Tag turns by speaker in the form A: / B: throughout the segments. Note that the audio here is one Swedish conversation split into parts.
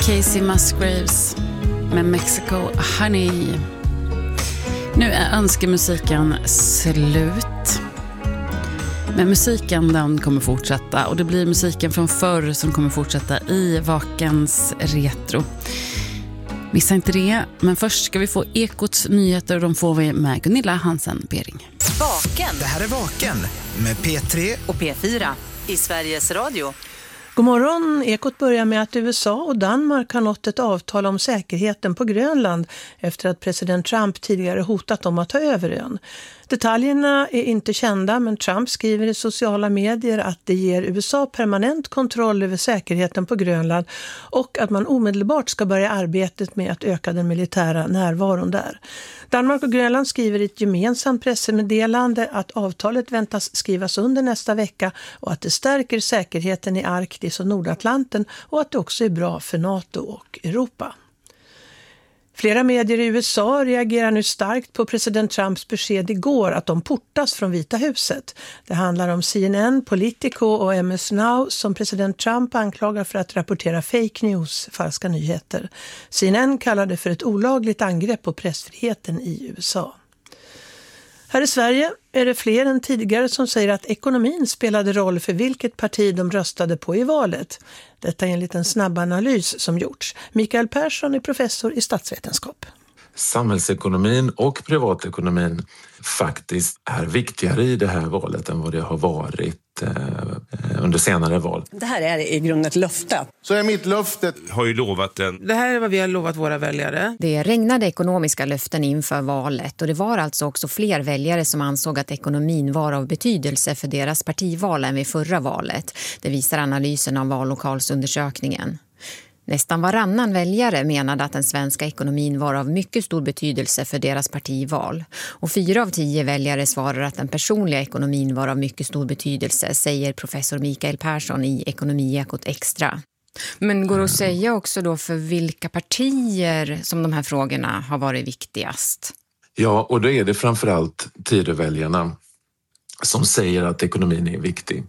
A: Casey Musgraves med Mexico Honey. Nu är önskemusiken slut. Men musiken den kommer fortsätta och det blir musiken från förr som kommer fortsätta i Vakens retro. Missa inte det, men först ska vi få Ekots nyheter och de får vi med Gunilla Hansen-Bering.
B: Vaken.
C: Det här är Vaken med P3
B: och P4 i Sveriges Radio.
D: God morgon, Ekot börjar med att USA och Danmark har nått ett avtal om säkerheten på Grönland efter att president Trump tidigare hotat om att ta över ön. Detaljerna är inte kända, men Trump skriver i sociala medier att det ger USA permanent kontroll över säkerheten på Grönland och att man omedelbart ska börja arbetet med att öka den militära närvaron där. Danmark och Grönland skriver i ett gemensamt pressmeddelande att avtalet väntas skrivas under nästa vecka och att det stärker säkerheten i Arktis och Nordatlanten och att det också är bra för NATO och Europa. Flera medier i USA reagerar nu starkt på president Trumps besked igår att de portas från Vita huset. Det handlar om CNN, Politico och MS Now som president Trump anklagar för att rapportera fake news, falska nyheter. CNN kallar det för ett olagligt angrepp på pressfriheten i USA. Här i Sverige är det fler än tidigare som säger att ekonomin spelade roll för vilket parti de röstade på i valet. Detta är enligt en snabb analys som gjorts. Mikael Persson är professor i statsvetenskap.
E: Samhällsekonomin och privatekonomin faktiskt är viktigare i det här valet än vad det har varit under senare val.
F: Det här är i grunden ett löfte.
G: Så är mitt löfte.
H: Har ju lovat den.
I: Det här är vad vi har lovat våra väljare.
J: Det regnade ekonomiska löften inför valet och det var alltså också fler väljare som ansåg att ekonomin var av betydelse för deras partival än vid förra valet. Det visar analysen av vallokalsundersökningen. Nästan varannan väljare menade att den svenska ekonomin var av mycket stor betydelse för deras partival. Och 4 av 10 väljare svarar att den personliga ekonomin var av mycket stor betydelse, säger professor Mikael Persson i Ekonomiekot Extra. Men går det att säga också då för vilka partier som de här frågorna har varit viktigast?
E: Ja, och då är det framförallt Tidöväljarna som säger att ekonomin är viktig.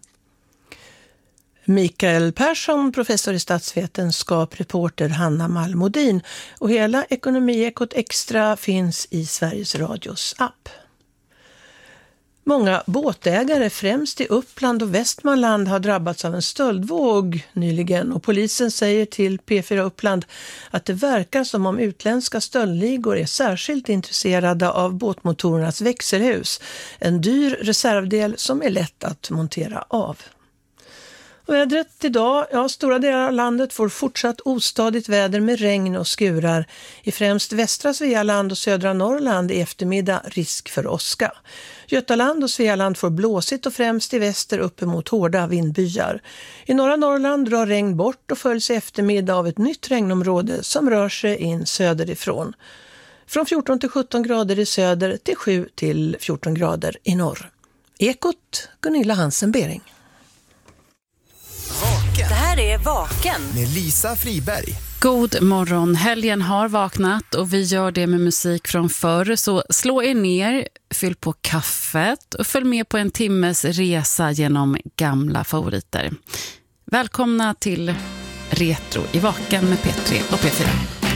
D: Mikael Persson, professor i statsvetenskap, reporter Hanna Malmodin. Och hela Ekonomiekot Extra finns i Sveriges Radios app. Många båtägare, främst i Uppland och Västmanland, har drabbats av en stöldvåg nyligen. Och polisen säger till P4 Uppland att det verkar som om utländska stöldligor är särskilt intresserade av båtmotorernas växelhus. En dyr reservdel som är lätt att montera av. Vädret idag, stora delar av landet får fortsatt ostadigt väder med regn och skurar. I främst västra Svealand och södra Norrland i eftermiddag risk för åska. Götaland och Svealand får blåsigt och främst i väster uppemot hårda vindbyar. I norra Norrland drar regn bort och följs i eftermiddag av ett nytt regnområde som rör sig in söderifrån. Från 14 till 17 grader i söder till 7 till 14 grader i norr. Ekot, Gunilla Hansen-Bering.
B: Det här är Vaken
C: med Lisa Friberg.
A: God morgon, helgen har vaknat och vi gör det med musik från förr. Så slå er ner, fyll på kaffet och följ med på en timmes resa genom gamla favoriter. Välkomna till Retro i Vaken med P3 och P4.